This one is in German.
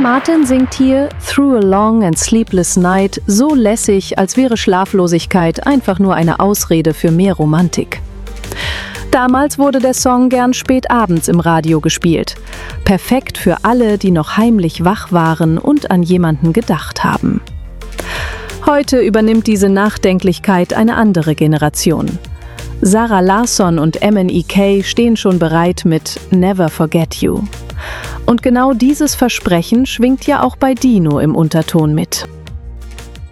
Martin singt hier Through a Long and Sleepless Night so lässig, als wäre Schlaflosigkeit einfach nur eine Ausrede für mehr Romantik. Damals wurde der Song gern spät abends im Radio gespielt. Perfekt für alle, die noch heimlich wach waren und an jemanden gedacht haben. Heute übernimmt diese Nachdenklichkeit eine andere Generation. Zara Larsson und MNEK stehen schon bereit mit Never Forget You. Und genau dieses Versprechen schwingt ja auch bei Dino im Unterton mit.